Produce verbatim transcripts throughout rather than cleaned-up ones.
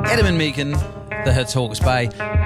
Adam and Megan, the hits Hawke's Bay.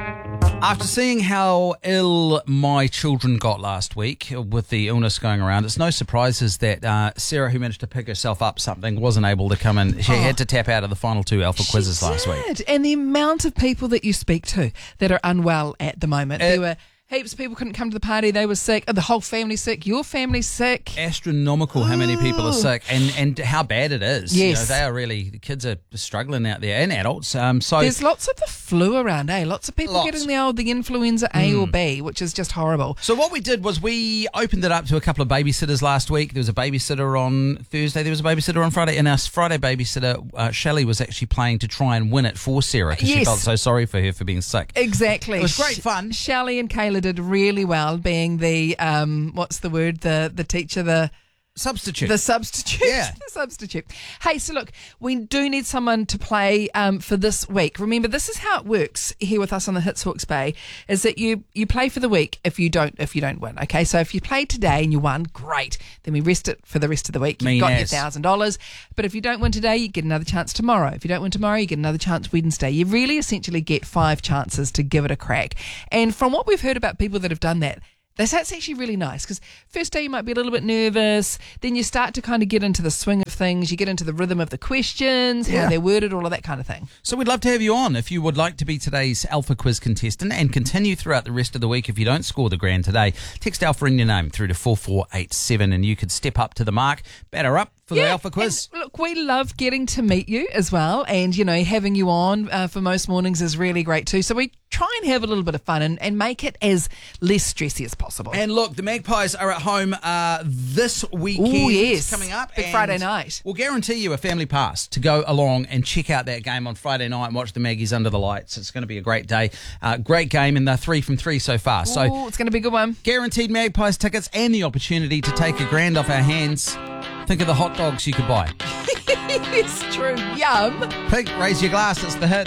After seeing how ill my children got last week with the illness going around, it's no surprises that uh, Sarah, who managed to pick herself up something, wasn't able to come in. She oh, had to tap out of the final two Alpha quizzes she last did. week. And the amount of people that you speak to that are unwell at the moment. Uh, there were heaps of people couldn't come to the party. They were sick. The whole family's sick. Your family's sick. Astronomical how many people are sick and, and how bad it is. Yes. You know, they are really, the kids are struggling out there and adults. Um, so There's lots of the flu around, eh? Lots of people Lots. getting the old, the influenza A Mm. or B, which is just horrible. So what we did was we opened it up to a couple of babysitters last week. There was a babysitter on Thursday. There was a babysitter on Friday. And our Friday babysitter, uh, Shelley, was actually playing to try and win it for Sarah because Yes. she felt so sorry for her for being sick. Exactly. It was great fun. Sh- Shelley and Kayla did really well, being the, um, what's the word, the, the teacher, the... Substitute. The substitute. Yeah. The substitute. Hey, so look, we do need someone to play um, for this week. Remember, this is how it works here with us on the Hits Hawke's Bay, is that you you play for the week if you don't if you don't win. Okay, so if you played today and you won, great. Then we rest it for the rest of the week. You've Mean got as. your thousand dollars. But if you don't win today, you get another chance tomorrow. If you don't win tomorrow, you get another chance Wednesday. You really essentially get five chances to give it a crack. And from what we've heard about people that have done that, They say it's actually really nice because first day you might be a little bit nervous, then you start to kind of get into the swing of things, you get into the rhythm of the questions, Yeah. how they're worded, all of that kind of thing. So we'd love to have you on if you would like to be today's Alpha Quiz contestant and continue throughout the rest of the week. If you don't score the grand today, text Alpha in your name through to four four eight seven and you could step up to the mark, batter up for the Alpha Quiz. And look, we love getting to meet you as well, and you know, having you on uh, for most mornings is really great too. So we try and have a little bit of fun and, and make it as less stressy as possible. And look, the Magpies are at home uh, this weekend. Ooh, yes. Coming up. Big and Friday night. We'll guarantee you a family pass to go along and check out that game on Friday night and watch the Maggies under the lights. It's going to be a great day. Uh, great game, and they're three from three so far. So Ooh, it's going to be a good one. guaranteed Magpies tickets and the opportunity to take a grand off our hands. Think of the hot dogs you could buy. It's true. Yum. Pig, raise your glass. It's the hit.